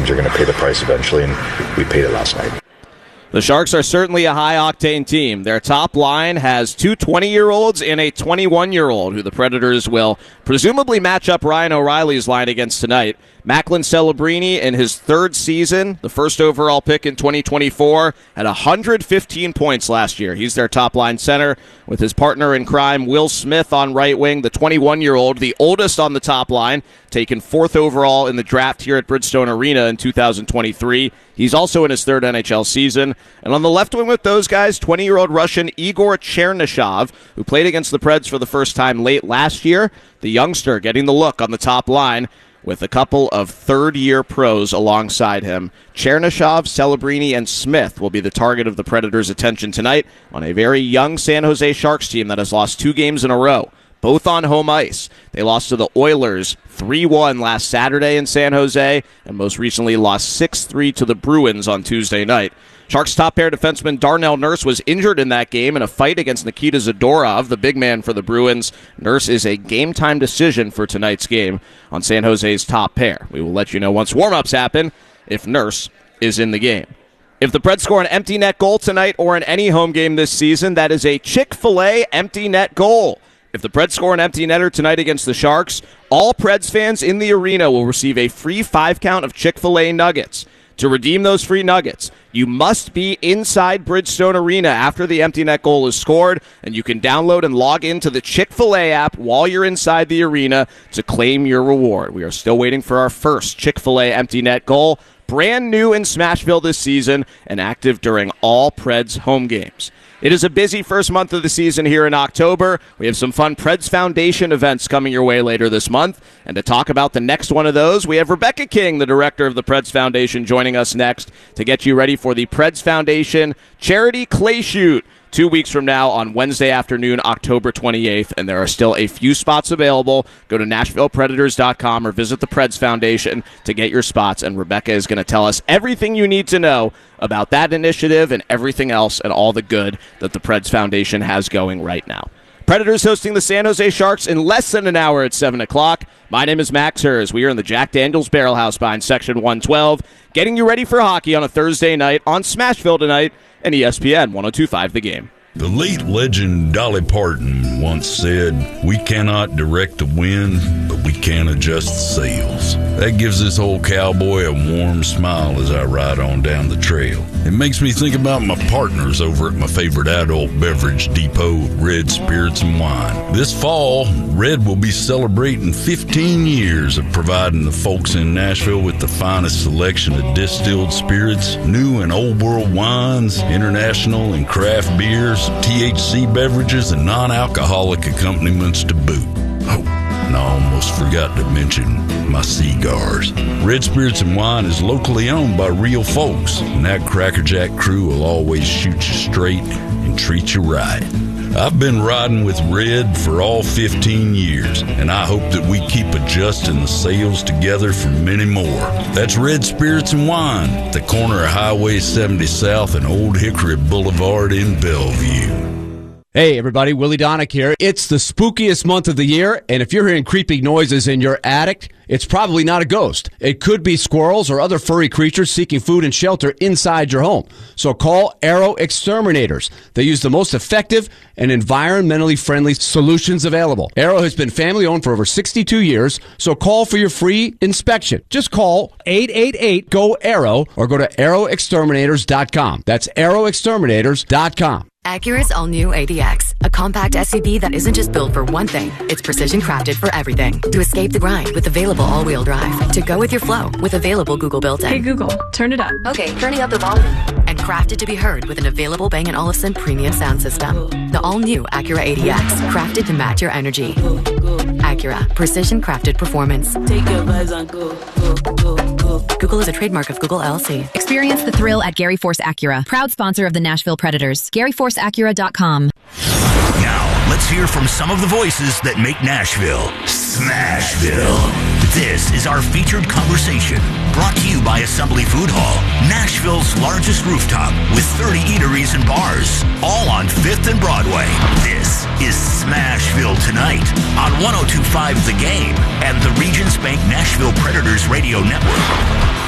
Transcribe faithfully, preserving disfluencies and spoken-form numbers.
teams are going to pay the price eventually, and we paid it last night. The Sharks are certainly a high-octane team. Their top line has two twenty-year-olds and a twenty-one-year-old, who the Predators will presumably match up Ryan O'Reilly's line against tonight. Macklin Celebrini, in his third season, the first overall pick in twenty twenty-four, had one hundred fifteen points last year. He's their top-line center, with his partner in crime, Will Smith, on right wing, the twenty-one-year-old, the oldest on the top line, taken fourth overall in the draft here at Bridgestone Arena in two thousand twenty-three. He's also in his third N H L season. And on the left wing with those guys, twenty-year-old Russian Igor Chernyshov, who played against the Preds for the first time late last year. The youngster getting the look on the top line with a couple of third-year pros alongside him. Chernyshov, Celebrini, and Smith will be the target of the Predators' attention tonight on a very young San Jose Sharks team that has lost two games in a row, both on home ice. They lost to the Oilers three one last Saturday in San Jose, and most recently lost six three to the Bruins on Tuesday night. Sharks top pair defenseman Darnell Nurse was injured in that game in a fight against Nikita Zadorov, the big man for the Bruins. Nurse is a game-time decision for tonight's game on San Jose's top pair. We will let you know once warm-ups happen if Nurse is in the game. If the Preds score an empty net goal tonight or in any home game this season, that is a Chick-fil-A empty net goal. If the Preds score an empty netter tonight against the Sharks, all Preds fans in the arena will receive a free five-count of Chick-fil-A nuggets. To redeem those free nuggets, you must be inside Bridgestone Arena after the empty net goal is scored, and you can download and log into the Chick-fil-A app while you're inside the arena to claim your reward. We are still waiting for our first Chick-fil-A empty net goal, brand new in Smashville this season and active during all Preds home games. It is a busy first month of the season here in October. We have some fun Preds Foundation events coming your way later this month. And to talk about the next one of those, we have Rebecca King, the director of the Preds Foundation, joining us next to get you ready for the Preds Foundation Charity Clay Shoot two weeks from now on Wednesday afternoon, October twenty-eighth. And there are still a few spots available. Go to Nashville Predators dot com or visit the Preds Foundation to get your spots. And Rebecca is going to tell us everything you need to know about that initiative and everything else and all the good that the Preds Foundation has going right now. Predators hosting the San Jose Sharks in less than an hour at seven o'clock. My name is Max Hers. We are in the Jack Daniels Barrel House behind Section one twelve, getting you ready for hockey on a Thursday night on Smashville tonight and E S P N one oh two point five The Game. The late legend Dolly Parton once said, "We cannot direct the wind, but we can adjust the sails." That gives this old cowboy a warm smile as I ride on down the trail. It makes me think about my partners over at my favorite adult beverage depot, Red Spirits and Wine. This fall, Red will be celebrating fifteen years of providing the folks in Nashville with the finest selection of distilled spirits, new and old world wines, international and craft beers, T H C beverages, and non-alcoholic accompaniments to boot. Oh, and I almost forgot to mention my cigars. Red Spirits and Wine is locally owned by real folks, and that Crackerjack crew will always shoot you straight and treat you right. I've been riding with Red for all fifteen years, and I hope that we keep adjusting the sails together for many more. That's Red Spirits and Wine, at the corner of Highway seventy South and Old Hickory Boulevard in Bellevue. Hey everybody, Willie Donick here. It's the spookiest month of the year, and if you're hearing creepy noises in your attic, it's probably not a ghost. It could be squirrels or other furry creatures seeking food and shelter inside your home. So call Arrow Exterminators. They use the most effective and environmentally friendly solutions available. Arrow has been family owned for over sixty-two years, so call for your free inspection. Just call eight eight eight, G O, ARROW or go to arrow exterminators dot com. That's arrow exterminators dot com. Acura's all-new A D X, a compact S U V that isn't just built for one thing, it's precision crafted for everything. To escape the grind with available all-wheel drive. To go with your flow with available Google built-in. Hey Google, turn it up. Okay, turning up the volume. And crafted to be heard with an available Bang and Olufsen premium sound system. The all-new Acura A D X, crafted to match your energy. Acura, precision crafted performance. Take your vibes on go, go, go, go. Google is a trademark of Google L L C. Experience the thrill at Gary Force Acura, proud sponsor of the Nashville Predators. Gary Force Acura dot com. Now, let's hear from some of the voices that make Nashville Smashville. This is our featured conversation, brought to you by Assembly Food Hall, Nashville's largest rooftop with thirty eateries and bars, all on fifth and Broadway. This is Smashville Tonight on one oh two point five The Game and the Regions Bank Nashville Predators Radio Network.